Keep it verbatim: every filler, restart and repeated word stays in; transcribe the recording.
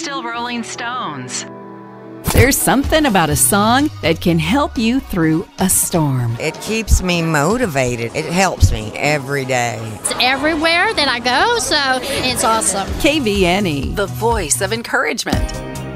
still Rolling Stones. There's something about a song that can help you through a storm. It keeps me motivated. It helps me every day. It's everywhere that I go, so it's awesome. K V N E, The voice of encouragement.